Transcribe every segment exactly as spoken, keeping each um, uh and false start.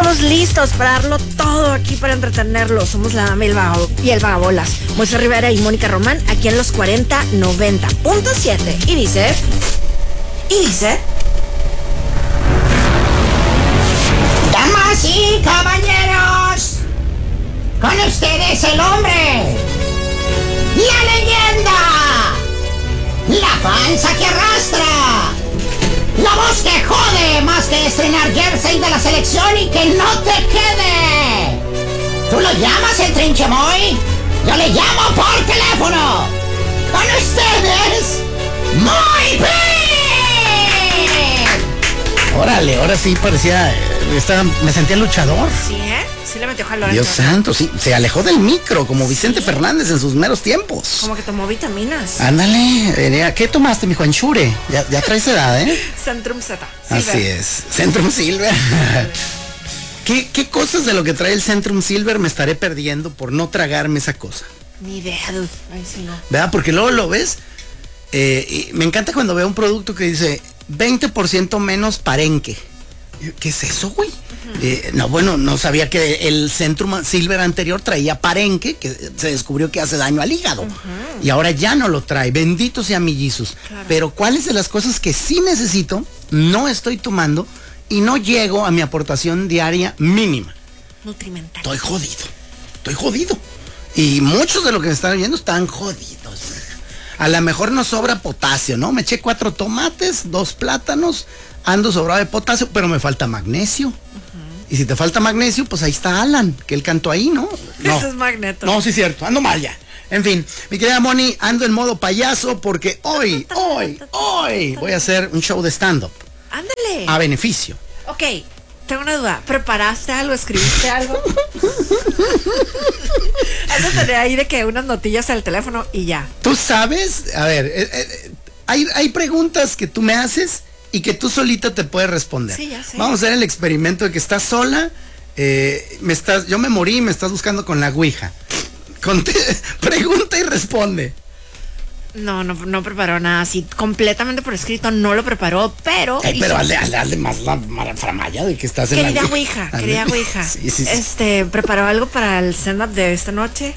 estamos listos para darlo todo aquí para entretenerlos. Somos la Dama y el, Vagabolas, y el Vagabolas. Moisés Rivera y Mónica Román, aquí en los cuarenta noventa punto siete. Y dice... Y dice... Damas y caballeros, con ustedes el hombre, la leyenda, la panza que arrastra, la voz que jode más que estrenar jersey de la selección y que no te quede. ¿Tú lo llamas el trinchemoy? Yo le llamo por teléfono. Con ustedes, Muy Bien. Órale, ahora sí parecía, estaba, me sentía luchador. Sí, ¿eh? Sí le metió jalón. Dios santo, sí, se alejó del micro como Vicente sí. Fernández en sus meros tiempos. Como que tomó vitaminas. Ándale, venía. ¿Qué tomaste, mijo? Ensure. Ya, ya traes edad, ¿eh? Centrum Z. Así es, Centrum Silver. ¿Qué, ¿Qué cosas de lo que trae el Centrum Silver me estaré perdiendo por no tragarme esa cosa? Ni idea, dude. Ay, sí, no. ¿Verdad? Porque luego lo ves. Eh, y me encanta cuando veo un producto que dice veinte por ciento menos parenque. ¿Qué es eso, güey? Uh-huh. Eh, no, bueno, no sabía que el Centrum Silver anterior traía parenque, que se descubrió que hace daño al hígado. Uh-huh. Y ahora ya no lo trae. Bendito sea mi Jesus. Claro. Pero ¿cuáles de las cosas que sí necesito, no estoy tomando y no llego a mi aportación diaria mínima? Nutrimental. Estoy jodido. Estoy jodido. Y muchos de los que me están viendo están jodidos. A lo mejor nos sobra potasio, ¿no? Me eché cuatro tomates, dos plátanos, ando sobrado de potasio, pero me falta magnesio. Uh-huh. Y si te falta magnesio, pues ahí está Alan, que él cantó ahí, ¿no? No. Eso es Magneto. No, sí es cierto, ando mal ya. En fin, mi querida Moni, ando en modo payaso porque hoy, hoy, hoy voy a hacer un show de stand-up. Ándale. A beneficio. Ok, tengo una duda. ¿Preparaste algo? ¿Escribiste algo? Eso tenía ahí de que unas notillas al teléfono y ya. Tú sabes, a ver, eh, eh, hay, hay preguntas que tú me haces y que tú solita te puedes responder. Sí, ya sé. Vamos a hacer el experimento de que estás sola, eh, me estás, yo me morí y me estás buscando con la ouija. Conté, pregunta y responde. No, no, no preparó nada así completamente por escrito, no lo preparó, pero... Ay, pero hazle, hazle, hazle más la maraframaya de que estás en la... Querida ouija, querida ouija. Sí, sí, sí. Este, ¿preparó algo para el stand-up de esta noche?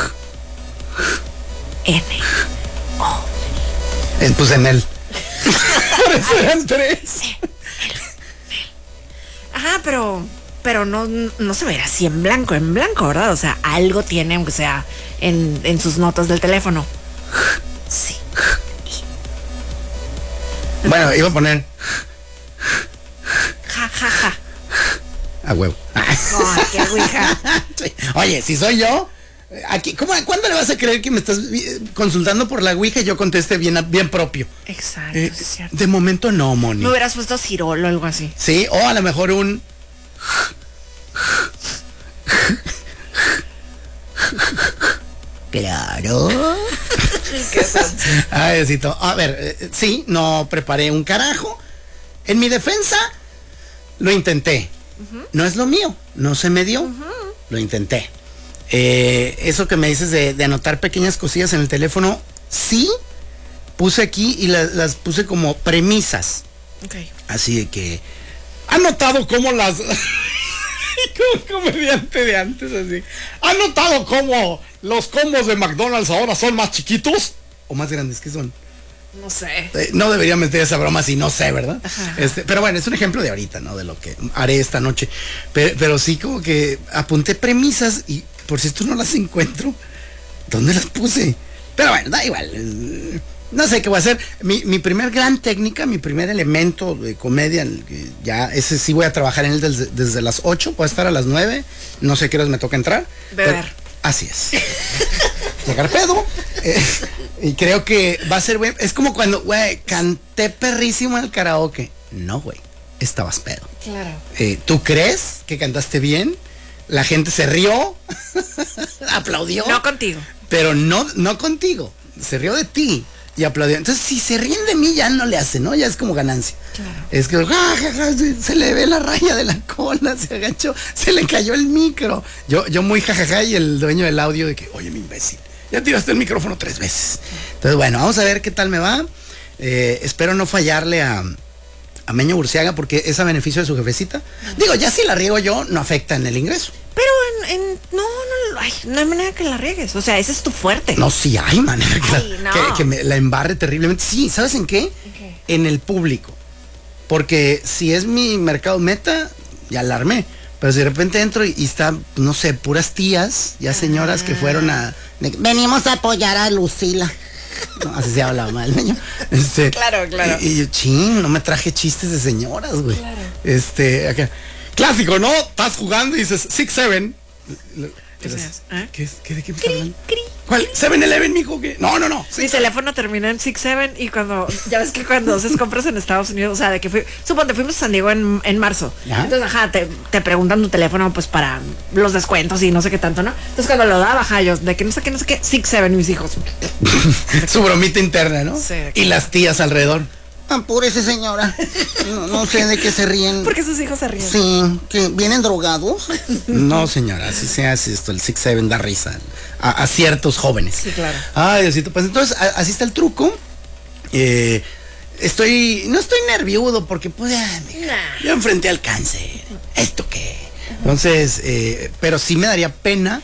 N. O. Eh, pues en él. Por eso eran tres. Sí, él, él. Ajá, pero... Pero no, no se verá así en blanco, en blanco, ¿verdad? O sea, algo tiene, aunque sea en, en sus notas del teléfono. Sí. Bueno, iba a poner... Ja, ja, ja. A huevo. Oh, qué ouija. Oye, si soy yo... Aquí, ¿cómo, ¿cuándo le vas a creer que me estás consultando por la ouija y yo conteste bien, bien propio? Exacto, Eh, es cierto. de momento no, Moni. Me hubieras puesto Cirolo o algo así. Sí, o a lo mejor un... Claro. Ay, Diosito. A ver, eh, sí, no preparé un carajo. En mi defensa, lo intenté. Uh-huh. No es lo mío, no se me dio. Uh-huh. Lo intenté. Eh, eso que me dices de, de anotar pequeñas cosillas en el teléfono, sí, puse aquí y la, las puse como premisas. Okay. Así de que... ¿Han notado cómo las... como comediante de antes, así. ¿Han notado cómo los combos de McDonald's ahora son más chiquitos? ¿O más grandes? ¿Qué son? No sé. Eh, no debería meter esa broma si no sé, ¿verdad? Este, pero bueno, es un ejemplo de ahorita, ¿no? De lo que haré esta noche. Pero, pero sí como que apunté premisas y por si tú no las encuentro, ¿dónde las puse? Pero bueno, da igual. No sé qué voy a hacer. Mi, mi primer gran técnica, mi primer elemento de comedia, ya ese sí voy a trabajar en él desde, desde las ocho, voy a estar a las nueve, no sé qué horas me toca entrar. Beber. Pero, así es. Llegar pedo. Eh, y creo que va a ser, güey, es como cuando, güey, canté perrísimo en el karaoke. No, güey, estabas pedo. Claro. Eh, ¿Tú crees que cantaste bien? La gente se rió, aplaudió. No contigo. Pero no, no contigo. Se rió de ti y aplaudió. Entonces, si se ríen de mí, ya no le hace, ¿no? Ya es como ganancia. Claro. Es que ja, ja, ja, se, se le ve la raya de la cola, se agachó, se le cayó el micro. Yo, yo muy jajaja, ja, ja, y el dueño del audio de que, oye, mi imbécil, ya tiraste el micrófono tres veces. Entonces, bueno, vamos a ver qué tal me va. Eh, espero no fallarle a, a Meño Burciaga porque es a beneficio de su jefecita. Digo, ya si la riego yo, no afecta en el ingreso. Pero en, en no, no, ay, no hay manera que la riegues. O sea, ese es tu fuerte. No, sí hay manera que, Ay, la, no. que, que me la embarre terriblemente. Sí, ¿sabes en qué? Okay. En el público. Porque si es mi mercado meta, ya la armé. Pero si de repente entro y, y está, no sé, puras tías, ya señoras que fueron a... de- Venimos a apoyar a Lucila. no, así se habla mal, niño. Este, Claro, claro. Y, y yo, ching, no me traje chistes de señoras, güey. Claro. Este, acá. Clásico, ¿no? Estás jugando y dices six seven. ¿Qué seas? ¿Eh? ¿Qué es? ¿Qué, ¿De qué me estás hablando? Cri. ¿Cuál? ¿seven eleven, mijo? ¿Qué? No, no, no. Mi teléfono termina en six seven y cuando, ya ves que cuando haces compras en Estados Unidos, o sea, de que fui, suponte, fuimos a San Diego en, en marzo. Ajá. Entonces, ajá, te, te preguntan tu teléfono pues para los descuentos y no sé qué tanto, ¿no? Entonces cuando lo daba, ajá, yo, de que no sé qué, no sé qué, six seven, mis hijos. Su bromita interna, ¿no? Sí. Y las tías alrededor. Apúrese, señora. No, no sé de qué se ríen. Porque sus hijos se ríen. Sí, que vienen drogados. No, señora, así se hace esto. El six seven da risa a, a ciertos jóvenes. Sí, claro. Ay, Diosito. Pues entonces, a- así está el truco. Eh, estoy, no estoy nerviudo porque, pues, ay, mija, Nah. yo enfrenté al cáncer. ¿Esto qué? Entonces, eh, pero sí me daría pena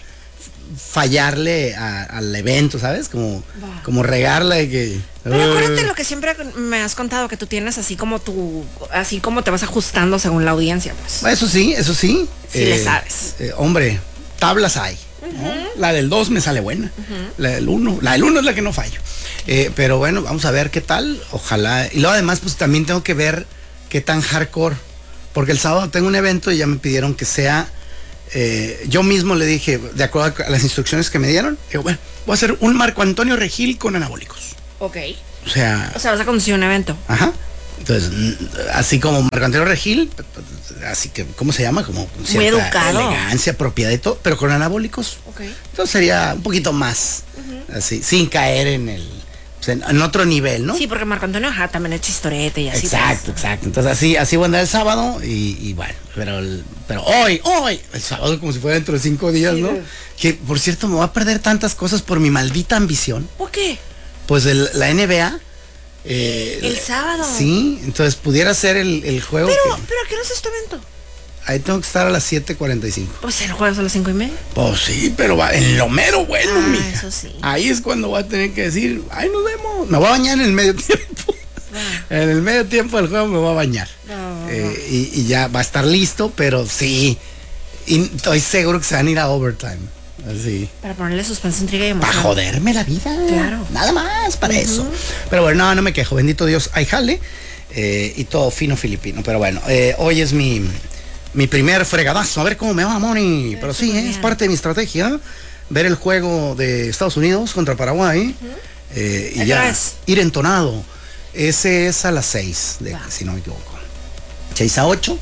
fallarle a- al evento, ¿sabes? Como, Va. como regarla de que... Pero acuérdate "Ay". lo que siempre me has contado, que tú tienes así como tu, así como te vas ajustando según la audiencia, pues. Eso sí, eso sí. Sí le sabes. eh, hombre, tablas hay. ¿no? La del dos me sale buena. La del uno, la del uno es la que no fallo. Eh, pero bueno, vamos a ver qué tal. Ojalá. Y luego además, pues también tengo que ver qué tan hardcore. Porque el sábado tengo un evento y ya me pidieron que sea. eh, yo mismo le dije, de acuerdo a las instrucciones que me dieron, digo, bueno, voy a hacer un Marco Antonio Regil con anabólicos. Ok. O sea. O sea, vas a conducir un evento. Ajá. Entonces, mm, así como Marco Antonio Regil, así que, ¿cómo se llama? Como con cierta educado. elegancia, propiedad y todo, pero con anabólicos. Ok. Entonces sería un poquito más, así, sin caer en el, pues, en, en otro nivel, ¿no? Sí, porque Marco Antonio, ajá, también es chistorete y así. Exacto, exacto. Entonces así, así voy a andar el sábado y, y bueno, pero, el- pero hoy, hoy, el sábado como si fuera dentro de cinco días, Sí, ¿no? güey. Que por cierto me voy a perder tantas cosas por mi maldita ambición. ¿Por qué? Pues el- la N B A. eh, El sábado. Sí, entonces pudiera ser el, el juego. Pero, que- pero ¿a qué no es tu evento? ahí tengo que estar a las siete cuarenta y cinco. Pues el jueves a las cinco y media. Pues sí, pero va en lo mero bueno, Ah, mija. eso sí. Ahí es cuando voy a tener que decir, ay, nos vemos. Me voy a bañar en el medio tiempo. En el medio tiempo del juego me voy a bañar. No, Eh, y, y ya va a estar listo, pero sí. Y estoy seguro que se van a ir a overtime. Así. Para ponerle suspenso, intriga y emoción. Para joderme la vida. Claro. Nada más para eso. Pero bueno, no, no me quejo. Bendito Dios, hay jale. eh, y todo fino filipino. Pero bueno, eh, hoy es mi, mi primer fregadazo. A ver cómo me va, Moni. Pero sí, muy eh, es bien. parte de mi estrategia. Ver el juego de Estados Unidos contra Paraguay. eh, y ¿A qué ya hora es? ir entonado. Ese es a las seis, de, Va. si no me equivoco. seis a ocho.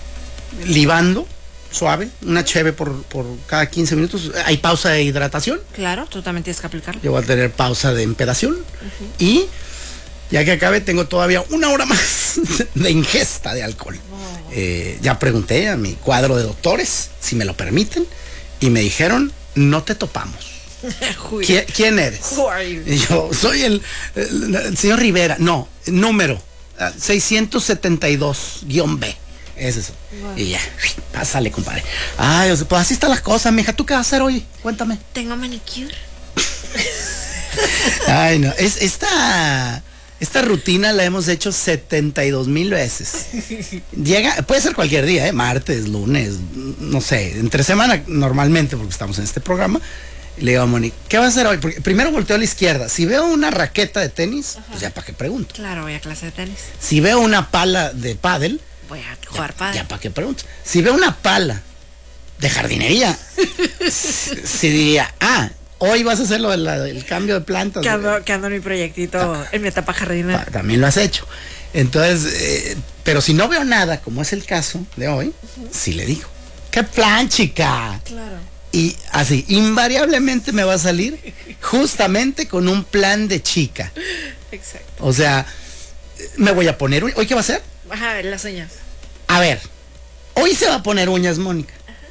Libando. Suave, una cheve por, por cada quince minutos. Hay pausa de hidratación. Claro, tú también tienes que aplicarlo. Yo voy a tener pausa de empedación. Y ya que acabe, tengo todavía una hora más de ingesta de alcohol. Eh, ya pregunté a mi cuadro de doctores si me lo permiten. Y me dijeron, no te topamos. Uy. ¿Quién, quién eres? Who are you? Y yo, soy el, el- el señor Rivera. No, número ah, seiscientos setenta y dos guión B. Es eso. Y ya, pásale, compadre. Ay, o sea, pues así están las cosas, mija. ¿Tú qué vas a hacer hoy? Cuéntame. Tengo manicure. Ay, no. Es, esta, esta rutina la hemos hecho setenta y dos mil veces. Llega, puede ser cualquier día, ¿eh? Martes, lunes, no sé, entre semana normalmente, porque estamos en este programa. Y le digo a Moni, ¿qué vas a hacer hoy? Porque primero volteo a la izquierda. Si veo una raqueta de tenis, pues ya para qué pregunto. Claro, voy a clase de tenis. Si veo una pala de pádel, Voy a jugar padre. ya para qué pregunto. Si veo una pala de jardinería, si, si diría, ah, hoy vas a hacer lo del cambio de plantas. Que ando, que ando en mi proyectito, en mi etapa jardinera. Pa- también lo has hecho. Entonces, eh, pero si no veo nada, como es el caso de hoy, sí le digo, ¿qué plan, chica? Claro. Y así, invariablemente me va a salir justamente con un plan de chica. Exacto. O sea, me voy a poner, uñ- ¿hoy qué va a hacer? Ajá, las uñas. A ver, hoy se va a poner uñas, Mónica.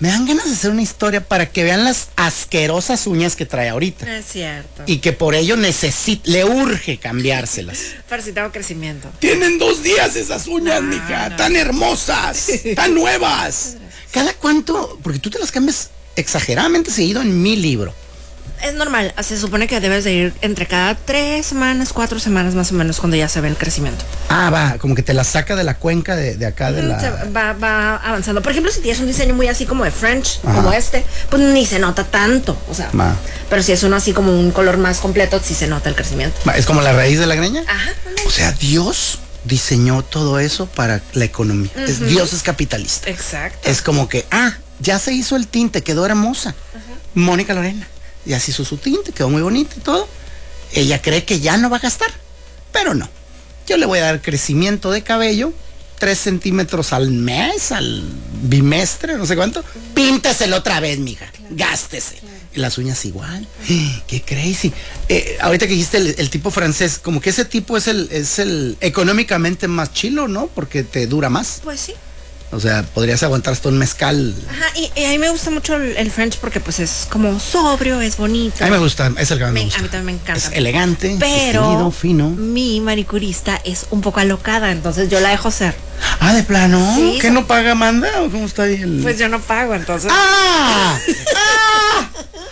Me dan ganas de hacer una historia para que vean las asquerosas uñas que trae ahorita. Es cierto. Y que por ello necesita, le urge cambiárselas. Pero si tengo crecimiento. Tienen dos días esas uñas, No, mija. no. Tan hermosas, tan nuevas. ¿Cada cuánto? Porque tú te las cambias exageradamente seguido en mi libro. Es normal, se supone que debes de ir entre cada tres semanas, cuatro semanas más o menos cuando ya se ve el crecimiento. Ah, va, como que te la saca de la cuenca de, de acá de Se la... va, va avanzando. Por ejemplo, si tienes un diseño muy así como de French, Ajá. como este, pues ni se nota tanto. O sea, Va. pero si es uno así como un color más completo, sí se nota el crecimiento. Va, ¿es como la raíz de la greña? Ajá. O sea, Dios diseñó todo eso para la economía. Es- Dios es capitalista. Exacto. Es como que, ah, ya se hizo el tinte, quedó hermosa. Mónica Lorena. Ya se hizo su tinte, quedó muy bonita y todo. Ella cree que ya no va a gastar, pero no. Yo le voy a dar crecimiento de cabello, tres centímetros al mes, al bimestre, no sé cuánto. Pínteselo otra vez, mija. Gástese. Y las uñas igual. Qué crazy. Eh, ahorita que dijiste el, el tipo francés, como que ese tipo es el, es el económicamente más chilo, ¿no? Porque te dura más. Pues sí. O sea, podrías aguantar hasta un mezcal. Ajá, y, y a mí me gusta mucho el, el French porque pues es como sobrio, es bonito. A mí me gusta, es el que más me, Me- gusta. a mí también me encanta. Es elegante, Pero distinguido, fino. mi manicurista es un poco alocada, entonces yo la dejo ser. Ah, de plano. Sí, ¿Qué so- no paga Amanda o cómo está ahí el? Pues yo no pago, entonces. ¡Ah! ¡Ah!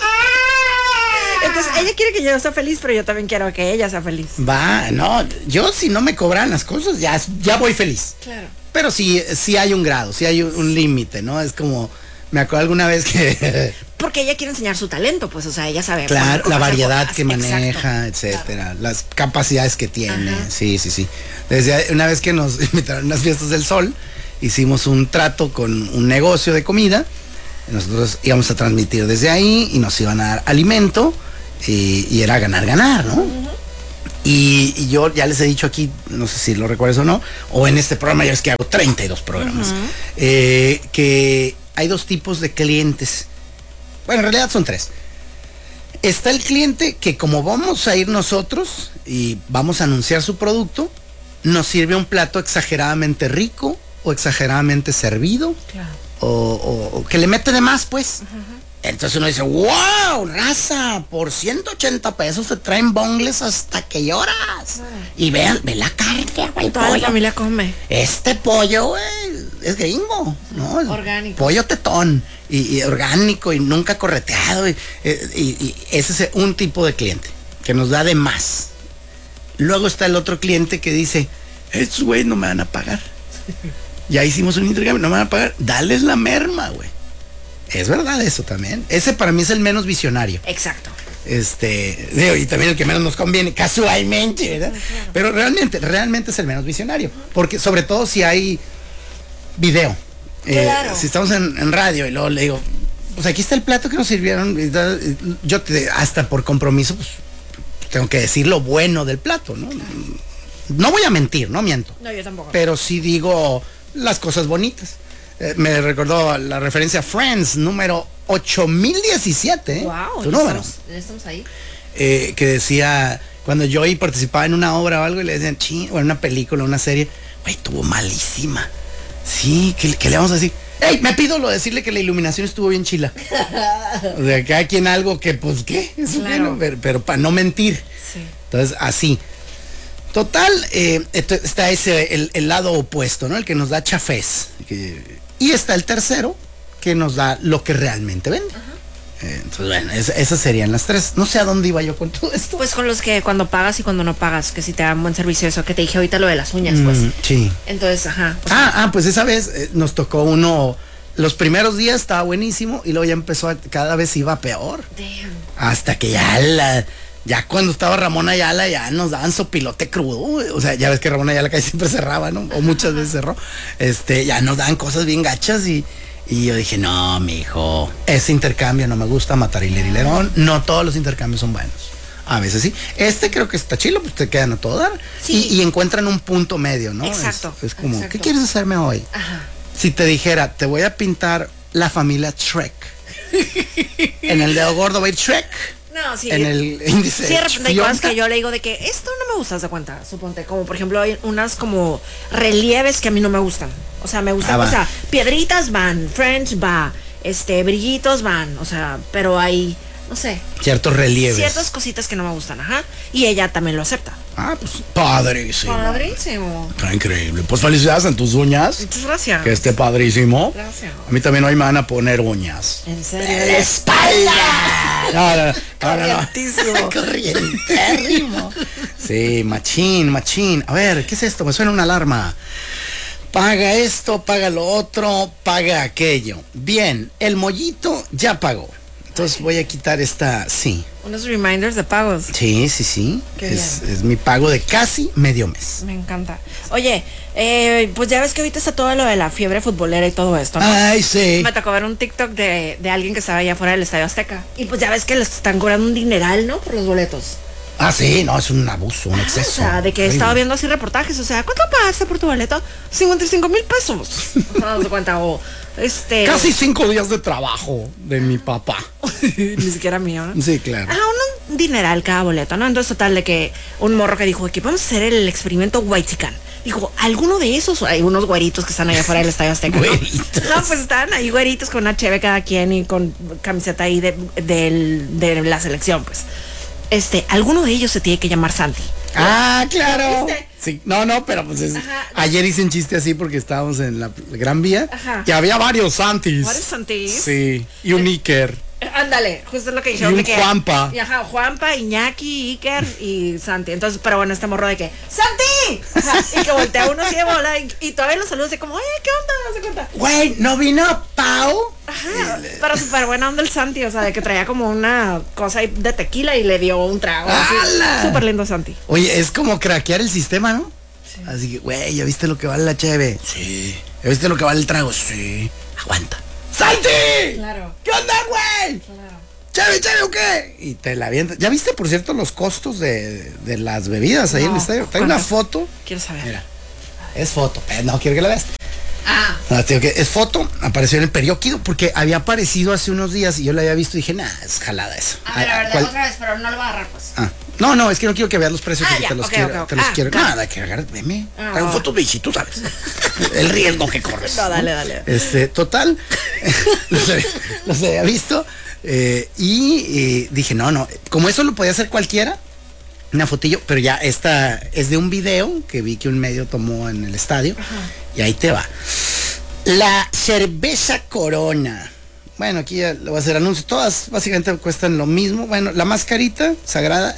Entonces ella quiere que yo sea feliz, pero yo también quiero que ella sea feliz. Va, no, yo si no me cobran las cosas ya, ya voy feliz. Claro. Pero sí, sí hay un grado, sí hay un, un límite, ¿no? Es como, me acuerdo alguna vez que, Porque ella quiere enseñar su talento, pues, o sea, ella sabe. claro, cómo la hacer variedad cosas. que maneja, Exacto. etcétera, las capacidades que tiene, Ajá. sí, sí, sí. Desde una vez que nos invitaron a unas fiestas del sol, hicimos un trato con un negocio de comida, nosotros íbamos a transmitir desde ahí y nos iban a dar alimento y, y era ganar, ganar, ¿no? Y, y yo ya les he dicho aquí, no sé si lo recuerdas o no, o en este programa ya ves que hago treinta y dos programas, eh, que hay dos tipos de clientes. Bueno, en realidad son tres. Está el cliente que como vamos a ir nosotros y vamos a anunciar su producto, nos sirve un plato exageradamente rico o exageradamente servido Claro. o, o- o que le mete de más, pues. Entonces uno dice, wow, raza, por ciento ochenta pesos te traen bongles hasta que lloras. Y vean, ve la carne, güey, el Toda la pollo. familia come. Este pollo, güey, es gringo, ¿no? Es Orgánico. Pollo tetón y, y orgánico y nunca correteado. Y, y- y ese es un tipo de cliente que nos da de más. Luego está el otro cliente que dice, estos güey no me van a pagar. Ya hicimos un intercambio, no me van a pagar. Dales la merma, güey. Es verdad eso también. Ese para mí es el menos visionario. Exacto. Este, digo, y también el que menos nos conviene, casualmente, ¿verdad? Pero realmente, realmente es el menos visionario. Porque sobre todo si hay video. Eh, Claro. si estamos en, en radio y luego le digo, pues aquí está el plato que nos sirvieron. y da- y Yo te, hasta por compromiso, pues tengo que decir lo bueno del plato, ¿no? No voy a mentir, no miento. No, yo tampoco. Pero sí digo las cosas bonitas. Eh, me recordó la referencia a Friends, número ocho mil diecisiete. ¿eh? Wow, Tu ya número. estamos, ya estamos ahí. Eh, que decía, cuando Joey participaba en una obra o algo y le decían, ching, o en una película, una serie, güey, estuvo malísima. Sí, ¿qué, qué le vamos a decir? ¡Ey! Me pido lo decirle que la iluminación estuvo bien chila. O sea, cada quien algo que, pues, ¿qué? Eso Claro. qué, ¿no? Pero, pero para no mentir. Sí. Entonces, así. Total, eh, esto- está ese, el, el lado opuesto, ¿no? El que nos da chafés. Que- y está el tercero, que nos da lo que realmente vende. Eh, entonces, bueno, es- esas serían las tres. No sé a dónde iba yo con todo esto. Pues con los que cuando pagas y cuando no pagas, que si te dan buen servicio, eso que te dije ahorita lo de las uñas, pues. Mm, sí. Entonces, ajá. o sea, Ah, ah, pues esa vez eh, nos tocó uno. Los primeros días estaba buenísimo y luego ya empezó a, cada vez iba peor. damn. Hasta que ya la, ya cuando estaba Ramón Ayala ya nos daban sopilote crudo. güey. O sea, ya ves que Ramón Ayala casi siempre cerraba, ¿no? O muchas veces cerró. Este, ya nos daban cosas bien gachas y, y yo dije, no, mijo, ese intercambio no me gusta, matar hilerón. No todos los intercambios son buenos. A veces sí. Este creo que está chilo, pues te quedan a todo dar. Sí. Y, y encuentran un punto medio, ¿no? Exacto, Es, es como, exacto. ¿qué quieres hacerme hoy? Ajá. Si te dijera, te voy a pintar la familia Shrek. En el dedo gordo va a ir Shrek. No, sí. En el índice Sí, de repente hay cosas Fionca. que yo le digo de que esto no me gusta, haz de cuenta, suponte, como por ejemplo hay unas como relieves que a mí no me gustan. O sea, me gustan, Ah, va. o sea, piedritas van, French va, este, brillitos van, o sea, pero hay, no sé, Ciertos relieves. ciertas cositas que no me gustan, ajá. Y ella también lo acepta. Ah, pues padrísimo. Padrísimo. Está increíble. Pues felicidades en tus uñas. Muchas gracias. Que esté padrísimo. Gracias. A mí también hoy me van a poner uñas. En serio. ¡La espalda! No, no, no. Corrientísimo. Corrientérrimo. Sí, machín, machín. A ver, ¿qué es esto? Me suena una alarma. Paga esto, paga lo otro, paga aquello. Bien, el mollito ya pagó. Entonces voy a quitar esta, sí. Unos reminders de pagos. Sí, sí, sí. Qué Es, es mi pago de casi medio mes. Me encanta. Oye, eh, pues ya ves que ahorita está todo lo de la fiebre futbolera y todo esto, ¿no? Ay, sí. Me tocó ver un TikTok de, de alguien que estaba allá afuera del Estadio Azteca. Y pues ya ves que les están cobrando un dineral, ¿no? Por los boletos. Ah, sí, no, es un abuso, un Ah, exceso. o sea, de que he Horrible. estado viendo así reportajes. O sea, ¿cuánto pagaste por tu boleto? cincuenta y cinco mil pesos. No se cuenta. O este. Casi cinco días de trabajo de mi papá. Ni siquiera mío, ¿no? Sí, claro. Ajá, un dineral cada boleto, ¿no? Entonces, total, de que un morro que dijo que vamos a hacer el experimento Whitezican. Dijo, ¿alguno de esos? Hay unos güeritos que están allá afuera del Estadio Azteca, ¿no? Güeritos. No, pues están ahí güeritos con una cheve cada quien y con camiseta ahí de, del- de la selección, pues. Este, alguno de ellos se tiene que llamar Santi. Ah, claro. ¿Viste? Sí, no, no, pero pues es- Ajá. ayer hice un chiste así porque estábamos en la Gran Vía Ajá. y había varios Santis. ¿Varios Santis? Sí, y un Iker. Eh, Ándale, justo es lo que dijeron. Y un de que, Juanpa. Y ajá, Juanpa, Iñaki, Iker y Santi. Entonces, pero bueno, este morro de que, ¡Santi! Ajá, y que voltea uno así de bola y, y todavía lo saluda así como, ¡eh, qué onda! No se cuenta. Güey, ¿no vino Pau? Ajá, pero súper buena onda el Santi, o sea, de que traía como una cosa ahí de tequila y le dio un trago. así. ¡Hala! Súper lindo Santi. Oye, es como craquear el sistema, ¿no? Así que, güey, ¿ya viste lo que vale la cheve? Sí. ¿Ya viste lo que vale el trago? Sí. Aguanta. ¡Santi! Claro. ¿Qué onda, güey? Claro. ¿Cheve, cheve o qué? Y te la avientas. ¿Ya viste, por cierto, los costos de, de las bebidas ahí en No, el estadio? Trae una ¿cuánto? foto. Quiero saber. Mira. Es foto. Eh, no, quiero que la veas. Ah. No, tío, que es foto. Apareció en el periódico porque había aparecido hace unos días y yo la había visto y dije, nah, es jalada eso. A ver, a ver, ¿cuál? otra vez, pero no lo va a agarrar, pues. Ah, no, no, es que no quiero que veas los precios Ah, porque ya, te los ok, quiero. ok, ok. Te los Ah, quiero. claro. Nada, que agarrar, veme. Ah, Traigo va. fotos de Ichi, tú sabes. El riesgo que corres. No, dale, dale. Este, total, los, había, los había visto eh, y eh, dije, no, no, como eso lo podía hacer cualquiera, una fotillo, pero ya esta es de un video que vi que un medio tomó en el estadio. Y ahí te va. La cerveza Corona. Bueno, aquí ya le voy a hacer anuncio. Todas básicamente cuestan lo mismo. Bueno, la más carita, sagrada.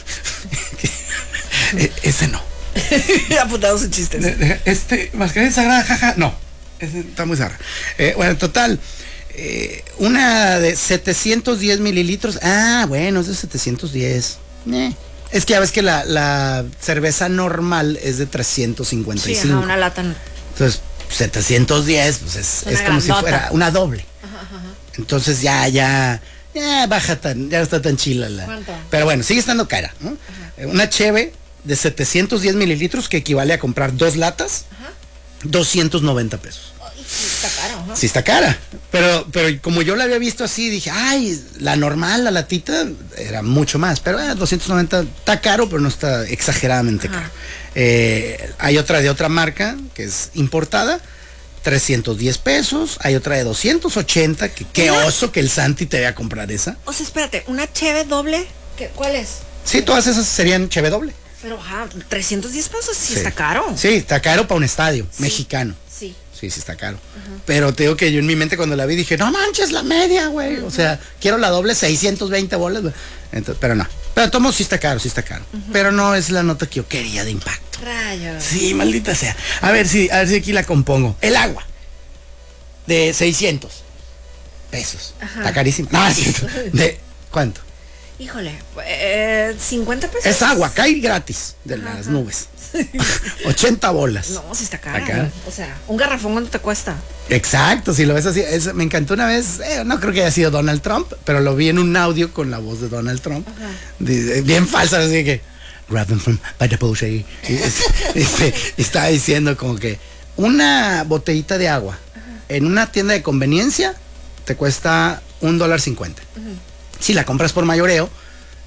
eh, ese no. Apuntados sus chistes. Este, mascarilla sagrada, jaja, no. Ese está muy zarra. Eh, bueno, total. eh, una de setecientos diez mililitros. Ah, bueno, es de setecientos diez. Eh, Es que ya ves que la, la cerveza normal es de trescientos cincuenta y Sí, cinco. ajá, una lata. Entonces, setecientos diez, pues es, Una es como si grandota. fuera una doble. Entonces ya, ya, ya baja tan, ya no está tan chila la. ¿Cuánto? Pero bueno, sigue estando cara, ¿no? Eh, Una cheve de setecientos diez mililitros que equivale a comprar dos latas, doscientos noventa pesos. Ay, sí, está caro, ¿no? Sí está cara, pero, pero como yo la había visto así, dije, ay, la normal, la latita, era mucho más, pero eh, doscientos noventa está caro, pero no está exageradamente Ajá. caro. Eh, hay otra de otra marca, que es importada, trescientos diez pesos, hay otra de doscientos ochenta, que qué Una- oso que el Santi te vaya a comprar esa. O sea, espérate, ¿una cheve doble? ¿Qué, ¿Cuál es? Sí, todas esas serían cheve doble. Pero, ajá, trescientos diez pesos sí, está caro. Sí, está caro para un estadio Sí. mexicano. Sí. Sí, sí está caro. Pero te digo que yo en mi mente cuando la vi dije, no manches la media, güey. O sea, quiero la doble, seiscientos veinte bolas. güey. Entonces, pero no. Pero tomo sí está caro, sí está caro. Pero no es la nota que yo quería de impacto. Rayos. Sí, maldita sea. A ver si, a ver si aquí la compongo. El agua. De seiscientos pesos. Está carísimo. No, es cierto. ¿De cuánto? Híjole, eh, cincuenta pesos. Es agua, cae gratis de las nubes. ochenta bolas. No, sí está caro. Está caro. O sea, un garrafón, ¿cuánto te cuesta? Exacto, si lo ves así, es- me encantó una vez, eh, no creo que haya sido Donald Trump, pero lo vi en un audio con la voz de Donald Trump, de- bien falsa, así que, grab them from by the bush ahí. Y, es- este, y estaba diciendo como que una botellita de agua en una tienda de conveniencia te cuesta un dólar cincuenta. Si la compras por mayoreo,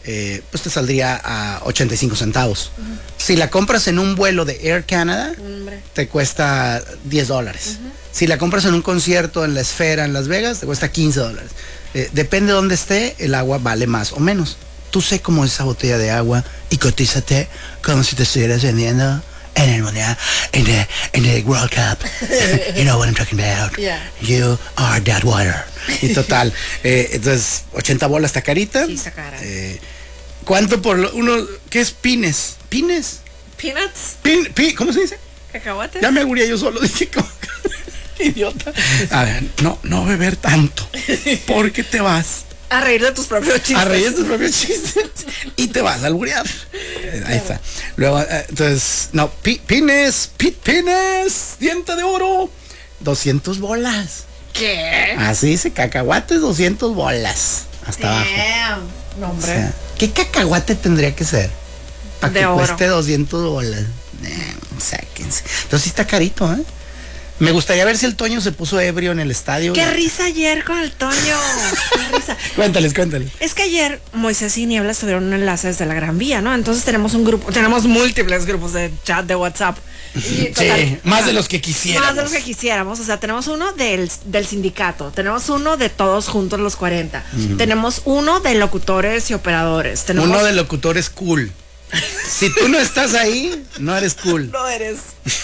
eh, pues te saldría a ochenta y cinco centavos. Uh-huh. Si la compras en un vuelo de Air Canada, Hombre. te cuesta diez dólares. Uh-huh. Si la compras en un concierto en la Esfera en Las Vegas, te cuesta quince dólares. Eh, depende de dónde esté, el agua vale más o menos. Tú sé cómo esa botella de agua y cotízate como si te estuvieras vendiendo en el mundial, en the, in the World Cup. You know what I'm talking about. Yeah. You are that water. Y total, eh, entonces, ochenta bolas está carita. Sí, está cara. Eh, ¿Cuánto por lo, uno, qué es pines? ¿Pines? Peanuts. Pin, pin, ¿Cómo se dice? Cacahuates. Ya me aburría yo solo, dije, ¿cómo? Idiota. A ver, no, no beber tanto, porque te vas a reír de tus propios chistes. A reír de tus propios chistes. Y te vas a alburear. Ahí está. Luego, eh, entonces, no, pi, pines, pi, pines, diente de oro, doscientas bolas. ¿Qué? Así dice, cacahuates, doscientas bolas. Hasta Damn. abajo. No, hombre. O sea, ¿qué cacahuate tendría que ser? Para que oro. cueste doscientas bolas. Damn, sáquense. Entonces sí está carito, ¿eh? Me gustaría ver si el Toño se puso ebrio en el estadio. ¡Qué risa ayer con el Toño! ¡Qué risa! Cuéntales, cuéntales. Es que ayer Moisés y Niebla tuvieron un enlace desde la Gran Vía, ¿no? Entonces tenemos un grupo, tenemos múltiples grupos de chat de WhatsApp. Y total, sí, más de los que quisiéramos. Más de los que quisiéramos. O sea, tenemos uno del, del sindicato, tenemos uno de todos juntos los cuarenta, uh-huh. tenemos uno de locutores y operadores. Tenemos uno de locutores cool. Si tú no estás ahí, no eres cool. No eres.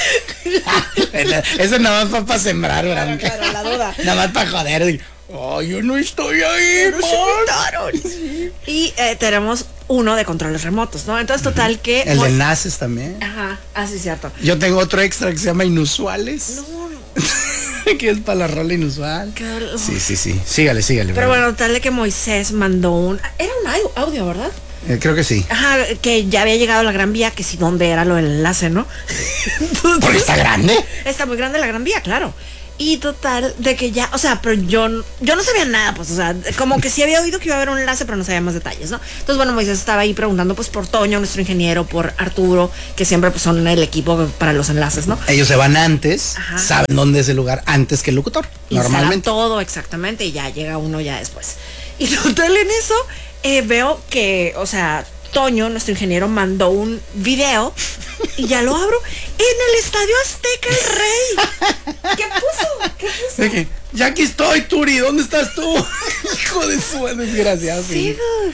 Eso nada más para sembrar, ¿verdad? Claro, claro, la duda. Nada más para joder. Ay, oh, yo no estoy ahí, no sí. Y eh, tenemos uno de controles remotos, ¿no? Entonces, total que... El de enlaces también. Ajá, así es cierto. Yo tengo otro extra que se llama Inusuales. No, no. Que es para la rola inusual. Claro. Sí, sí, sí. Sígale, sígale. Pero bueno, tal de que Moisés mandó un... Era un audio, ¿verdad? Eh, creo que sí. Ajá, que ya había llegado a la Gran Vía, que si dónde era lo del enlace, ¿no? Entonces, porque está grande. Está muy grande la Gran Vía, claro. Y total, de que ya, o sea, pero yo, yo no sabía nada, pues, o sea, como que sí había oído que iba a haber un enlace, pero no sabía más detalles, ¿no? Entonces, bueno, Moisés estaba ahí preguntando, pues, por Toño, nuestro ingeniero, por Arturo, que siempre, pues, son el equipo para los enlaces, ¿no? Ellos se van antes, Ajá. saben dónde es el lugar antes que el locutor, y normalmente. todo, exactamente, y ya llega uno ya después. Y total, en eso, eh, veo que, o sea... Toño, nuestro ingeniero, mandó un video y ya lo abro en el Estadio Azteca el Rey. ¿Qué puso? ¿Qué puso? ¿De qué? Ya aquí estoy, Turi, ¿dónde estás tú? Hijo de su desgraciado. Sí,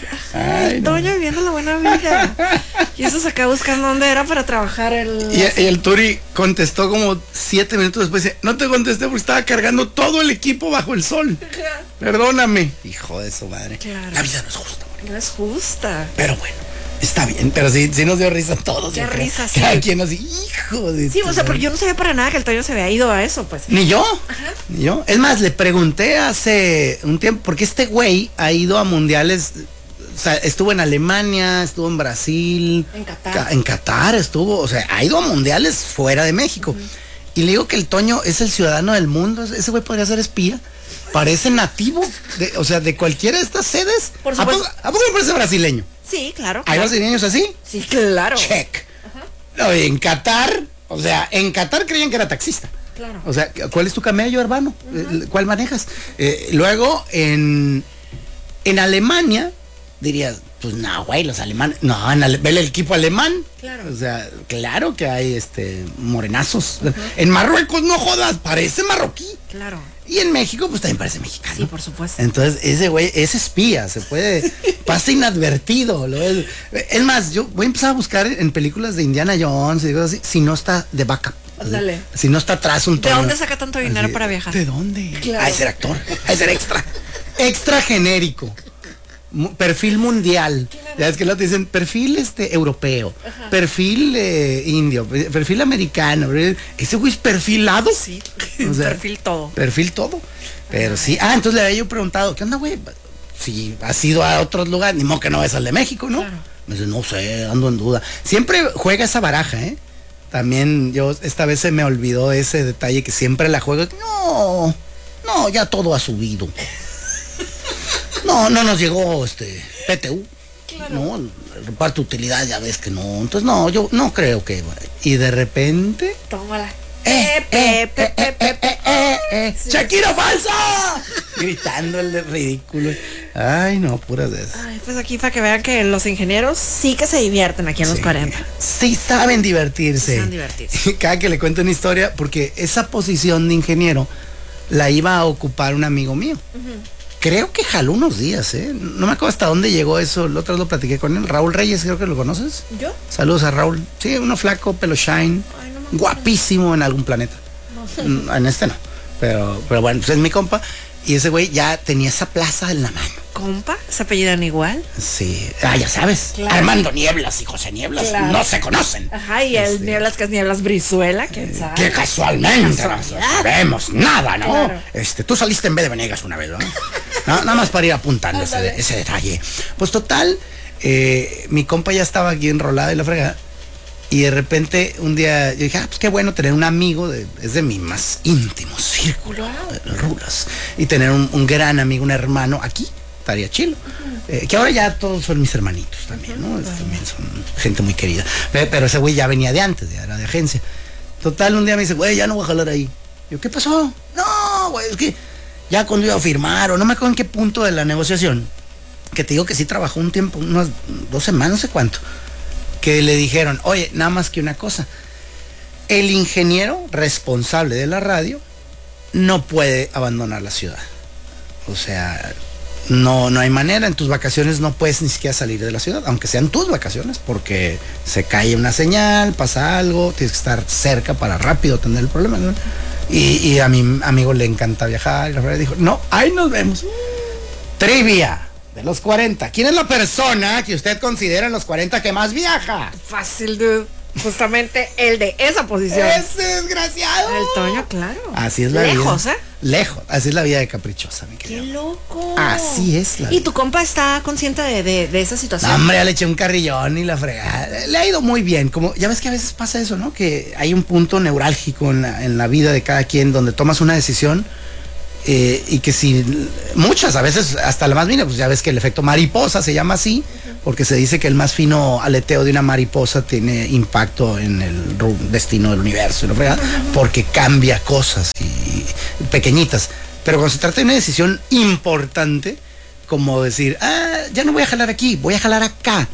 Ay, Toño no. viviendo la buena vida. Y eso se acaba buscando dónde era para trabajar el... Y, y el Turi contestó como siete minutos después. Dice, no te contesté porque estaba cargando todo el equipo bajo el sol. Perdóname. Hijo de su madre. Claro. La vida no es justa. Hombre. No es justa. Pero bueno. Está bien, pero sí, sí nos dio risa todos. Qué risa, sí. Cada quien así, hijo de... Sí, o sea, porque yo no sabía para nada que el Toño se había ido a eso, pues. Ni yo, Ajá. ni yo. Es más, le pregunté hace un tiempo, porque este güey ha ido a mundiales, o sea, estuvo en Alemania, estuvo en Brasil. En Qatar. En Qatar estuvo, o sea, ha ido a mundiales fuera de México. Uh-huh. Y le digo que el Toño es el ciudadano del mundo, ese güey podría ser espía. Parece nativo, de, o sea, de cualquiera de estas sedes. Por ¿A poco, ¿A poco me parece brasileño? Sí, claro. ¿Hay claro. brasileños así? Sí, claro. Check. No, en Qatar, o sea, en Qatar creían que era taxista. Claro. O sea, ¿cuál es tu camello, hermano? Uh-huh. ¿Cuál manejas? Eh, luego, en, en Alemania, dirías, pues no, güey, los alemanes. No, en ale, ve el equipo alemán. Claro. O sea, claro que hay este morenazos. Uh-huh. En Marruecos, no jodas, parece marroquí. Claro. Y en México, pues también parece mexicano. Sí, por supuesto. Entonces, ese güey es espía, se puede, pasa inadvertido. Lo es. es más, yo voy a empezar a buscar en películas de Indiana Jones y cosas así, si no está de backup. Dale. Si no está atrás un tono. tono. ¿De dónde saca tanto dinero así, para viajar? ¿De dónde? Claro. A ser actor, a ser extra. Extra genérico. Perfil mundial. Ya es que lo te dicen perfil este europeo, Ajá. perfil eh, indio, perfil americano. Ese güey es perfilado. Sí. O sea, perfil todo. Perfil todo. Pero Ajá. sí. Ah, entonces le había yo preguntado, ¿qué onda, güey? Si has ido a otros lugares, ni modo que no ves al de México, ¿no? Claro. Me dice, no sé, ando en duda. Siempre juega esa baraja, ¿eh? También yo esta vez se me olvidó ese detalle que siempre la juego. No, no, ya todo ha subido. No, no nos llegó este P T U. Claro. No, el reparto de utilidad ya ves que no. Entonces no, yo no creo que. Y de repente. Tómala. Eh, eh, eh, eh, eh, eh, eh, eh. ¡Shakira falsa! Gritando el de ridículo. Ay, no, puras de esas. Ay, pues aquí para que vean que los ingenieros sí que se divierten aquí en los Sí. cuarenta. Sí saben divertirse. Sí saben divertirse. Cada que le cuento una historia, porque esa posición de ingeniero la iba a ocupar un amigo mío. Creo que jaló unos días, ¿eh? No me acuerdo hasta dónde llegó eso. El otro día lo platiqué con él. Raúl Reyes, creo que lo conoces. ¿Yo? Saludos a Raúl. Sí, uno flaco, pelo shine. Ay, no me Guapísimo en algún planeta. Mm, En este no. Pero, pero bueno, pues es mi compa. Y ese güey ya tenía esa plaza en la mano. ¿Compa? ¿Se apellidan igual? Sí. Ah, ya sabes. Claro. Armando Nieblas y José Nieblas Claro. no se conocen. Ajá, y el Este, Nieblas, que es Nieblas Brizuela, ¿quién sabe? Que casualmente no Casualidad. sabemos nada, ¿no? Claro. Este, tú saliste en vez de Venegas una vez, ¿no? Na- nada más para ir apuntando ese, de- ese detalle. Pues total, eh, mi compa ya estaba aquí enrolada y la fregada. Y de repente un día yo dije, ah, pues qué bueno tener un amigo, de, es de mi más íntimo círculo de rulas. Y tener un, un gran amigo, un hermano aquí, estaría chilo. Eh, que ahora ya todos son mis hermanitos también, ¿no? Es- también son gente muy querida. Pe- Pero ese güey ya venía de antes, ya era de agencia. Total, un día me dice, güey, ya no voy a jalar ahí. Yo, ¿qué pasó? No, güey, es que ya cuando iba a firmar, o no me acuerdo en qué punto de la negociación, que te digo que sí trabajó un tiempo, unas dos semanas, no sé cuánto, que le dijeron, oye, nada más que una cosa, el ingeniero responsable de la radio no puede abandonar la ciudad. O sea, no, no hay manera, en tus vacaciones no puedes ni siquiera salir de la ciudad, aunque sean tus vacaciones, porque se cae una señal, pasa algo, tienes que estar cerca para rápido tener el problema, ¿no? Y, y a mi amigo le encanta viajar, y la verdad dijo, no, ahí nos vemos. Trivia de los cuarenta. ¿Quién es la persona que usted considera en los cuarenta que más viaja? Fácil, dude. Justamente el de esa posición. ¡Ese desgraciado! El Toño, claro. Así es la Lejos, vida. ¿eh? Lejos. Así es la vida de caprichosa, mi ¡Qué querido. loco! Así es la ¿Y vida. tu compa está consciente de, de, de esa situación? No, hombre, ya le eché un carrillón y la fregada. Le ha ido muy bien. Como, ya ves que a veces pasa eso, ¿no? Que hay un punto neurálgico en la, en la vida de cada quien donde tomas una decisión eh, y que si muchas, a veces hasta la más mínima, pues ya ves que el efecto mariposa se llama así, porque se dice que el más fino aleteo de una mariposa tiene impacto en el ru- destino del universo, y la fregada, porque cambia cosas y, y pequeñitas. Pero cuando se trata de una decisión importante, como decir, ah, ya no voy a jalar aquí, voy a jalar acá.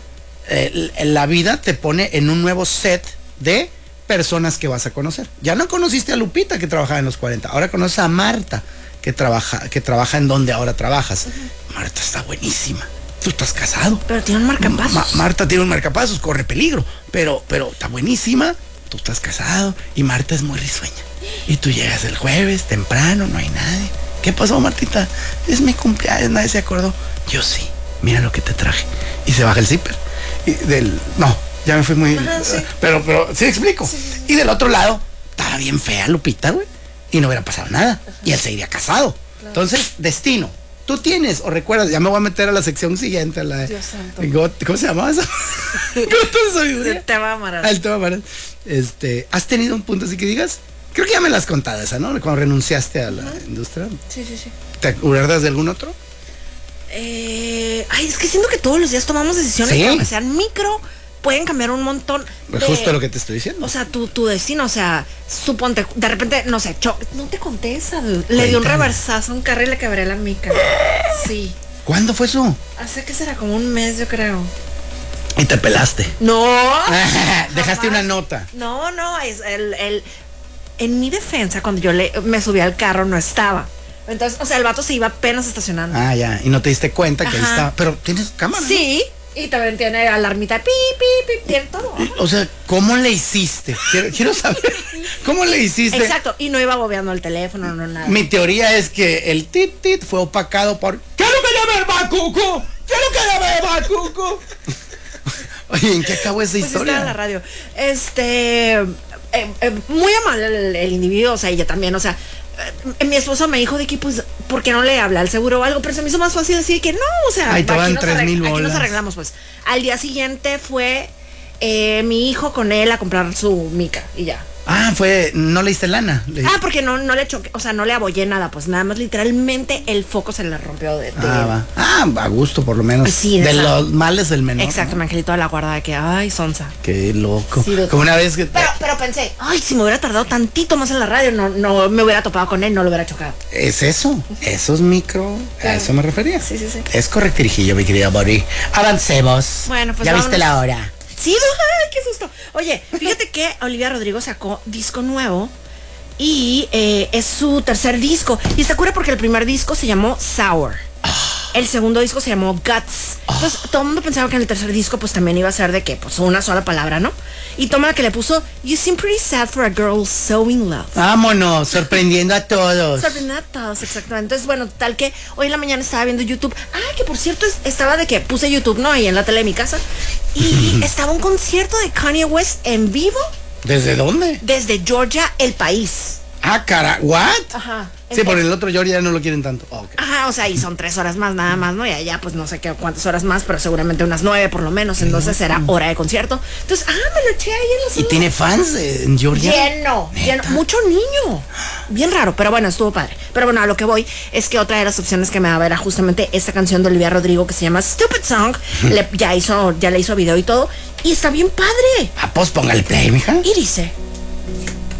Eh, la vida te pone en un nuevo set de personas que vas a conocer. Ya no conociste a Lupita, que trabajaba en los cuarenta, ahora conoces a Marta, que trabaja, que trabaja en donde ahora trabajas. Marta está buenísima. Tú estás casado. Pero tiene un marcapasos. Ma- Marta tiene un marcapasos, corre peligro, pero, pero está buenísima. Tú estás casado y Marta es muy risueña. Y tú llegas el jueves temprano, no hay nadie. ¿Qué pasó, Martita? Es mi cumpleaños, nadie se acordó. Yo sí, mira lo que te traje. Y se baja el zipper. Y del, no, ya me fui muy. Ajá, sí. Pero, pero, sí explico. Y del otro lado, estaba bien fea Lupita, güey. Y no hubiera pasado nada. Y él se iría casado. Entonces, destino. Tú tienes, o recuerdas, ya me voy a meter a la sección siguiente, a la de- Dios santo. Got- ¿cómo se llamaba eso? Gotas de sabiduría. Te va a amarrar. Ah, el tema para- Este, ¿has tenido un punto así que digas? Creo que ya me la has contado esa, ¿no? Cuando renunciaste a la industria. Sí, sí, sí. ¿Te acuerdas de algún otro? Eh, ay, es que siento que todos los días tomamos decisiones Sí. que aunque sean micro, pueden cambiar un montón. Pues de- justo lo que te estoy diciendo. O sea, tu, tu destino, o sea, suponte, de repente, no sé, cho- no te conté esa, dude. Le dio un Cuéntame. reversazo a un carro y le quebré la mica. Sí. ¿Cuándo fue eso? Hace que será como un mes, yo creo. Y te pelaste. No. Dejaste jamás. una nota. No, no, es el, el, en mi defensa, cuando yo le, me subí al carro, no estaba. Entonces, o sea, el vato se iba apenas estacionando. Ah, ya. Y no te diste cuenta que ahí Ajá. estaba. Pero tienes cámara. ¿no? Sí, y también tiene alarmita, pi, pi, pi, tiene todo. O sea, ¿cómo le hiciste? Quiero, quiero saber. ¿Cómo le hiciste? Exacto, y no iba bobeando el teléfono, no nada. Mi teoría es que el tit tit fue opacado por. ¡Quiero que llame el Bacuco! ¡Quiero que llame el Bacuco! Oye, ¿en qué acabó esa Pues historia? estaba en la radio. Este, eh, eh, muy amable el, el individuo, o sea, ella también, o sea, eh, mi esposo me dijo de que, pues, ¿por qué no le habla al seguro o algo? Pero se me hizo más fácil decir que no, o sea, Ahí te van tres arregla- mil aquí nos bolas. arreglamos, pues. Al día siguiente fue eh, mi hijo con él a comprar su mica y ya. Ah, fue, no leíste lana. Le... Ah, porque no, no le choqué, o sea, no le abollé nada, pues nada más literalmente el foco se le rompió de... de Ah, va. Ah, a gusto por lo menos. Sí, de esa... los males del menor. Exacto, ¿no? mi angelito de la guarda de que, ay, sonza. Qué loco. Sí, como una vez que... Pero, pero pensé, ay, si me hubiera tardado tantito más en la radio, no, no me hubiera topado con él, no lo hubiera chocado. Es eso, eso es micro, claro. A eso me refería. Sí, sí, sí. Es correctirijillo, mi querida Bori. Avancemos. Bueno, pues ya vámonos. viste la hora. Sí, ay, qué susto. Oye, fíjate que Olivia Rodrigo sacó disco nuevo y eh, es su tercer disco. Y está cura porque el primer disco se llamó Sour. El segundo disco se llamó Guts. Entonces todo el mundo pensaba que en el tercer disco pues también iba a ser de que pues una sola palabra, ¿no? Y toma la que le puso You seem pretty sad for a girl so in love. Vámonos, sorprendiendo a todos. Sorprendiendo a todos, exactamente. Entonces, bueno, tal que hoy en la mañana estaba viendo YouTube. Ah, que por cierto es, estaba de que puse YouTube, ¿no? Ahí en la tele de mi casa. Y estaba un concierto de Kanye West en vivo. ¿Desde dónde? Desde Georgia, el país. Ah, cara, ¿what? Ajá. Sí, por el otro Georgia ya no lo quieren tanto. Oh, okay. Ajá, o sea, y son tres horas más nada más, ¿no? Y allá pues no sé qué cuántas horas más, pero seguramente unas nueve por lo menos. Entonces será hora de concierto. Entonces, ah, me lo eché ahí en la ¿Y tiene fans eh, en Georgia? Lleno, lleno, mucho niño. Bien raro, pero bueno, estuvo padre. Pero bueno, a lo que voy es que otra de las opciones que me daba era justamente esta canción de Olivia Rodrigo que se llama Stupid Song. Le, ya hizo, ya le hizo video y todo. Y está bien padre. Ah, pues póngale play, mija. Y dice...